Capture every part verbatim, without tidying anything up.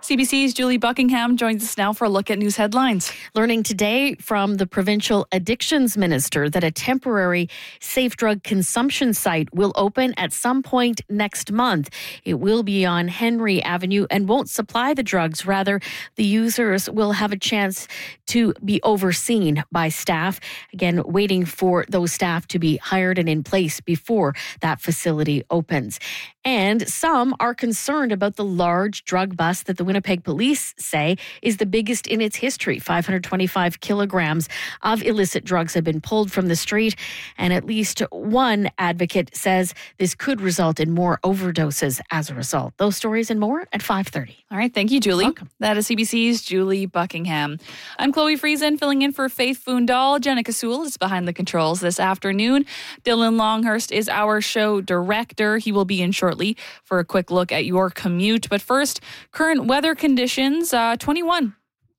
C B C's Julie Buckingham joins us now for a look at news headlines. Learning today from the provincial addictions minister that a temporary safe drug consumption site will open at some point next month. It will be on Henry Avenue and won't supply the drugs. Rather, the users will have a chance to be overseen by staff. Again, waiting for those staff to be hired and in place before that facility opens. And some are concerned about the large drug bust that the Winnipeg police say is the biggest in its history. five hundred twenty-five kilograms of illicit drugs have been pulled from the street, and at least one advocate says this could result in more overdoses as a result. Those stories and more at five thirty. All right, thank you, Julie. Welcome. That is C B C's Julie Buckingham. I'm Chloe Friesen, filling in for Faith Fundal. Jenica Sewell is behind the controls this afternoon. Dylan Longhurst is our show director. He will be in shortly for a quick look at your commute. But first, current weather conditions, uh, twenty-one.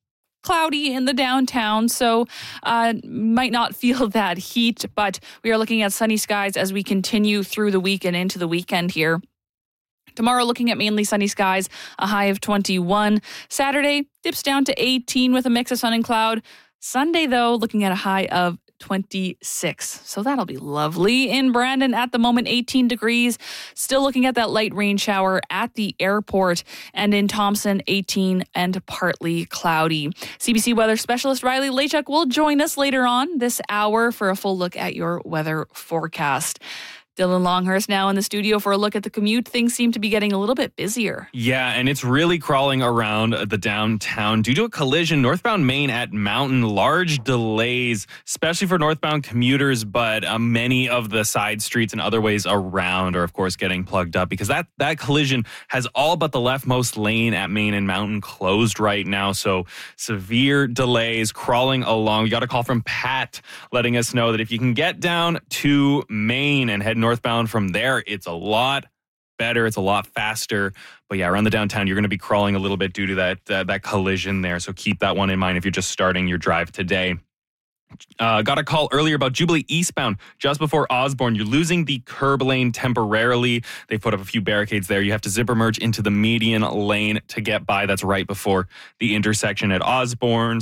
Cloudy in the downtown, so uh, might not feel that heat, but we are looking at sunny skies as we continue through the week and into the weekend here. Tomorrow, looking at mainly sunny skies, a high of twenty-one. Saturday dips down to eighteen with a mix of sun and cloud. Sunday, though, looking at a high of twenty-six. So that'll be lovely. In Brandon at the moment, eighteen degrees. Still looking at that light rain shower at the airport. And in Thompson, eighteen and partly cloudy. C B C weather specialist Riley Lachuk will join us later on this hour for a full look at your weather forecast. Dylan Longhurst now in the studio for a look at the commute. Things seem to be getting a little bit busier. Yeah, and it's really crawling around the downtown due to a collision northbound Main at Mountain. Large delays, especially for northbound commuters, but uh, many of the side streets and other ways around are, of course, getting plugged up because that, that collision has all but the leftmost lane at Main and Mountain closed right now. So severe delays crawling along. We got a call from Pat letting us know that if you can get down to Main and head northbound from there, it's a lot better. It's a lot faster. But yeah, around the downtown, you're going to be crawling a little bit due to that uh, that collision there. So keep that one in mind if you're just starting your drive today. Uh, got a call earlier about Jubilee eastbound just before Osborne. You're losing the curb lane temporarily. They put up a few barricades there. You have to zipper merge into the median lane to get by. That's right before the intersection at Osborne.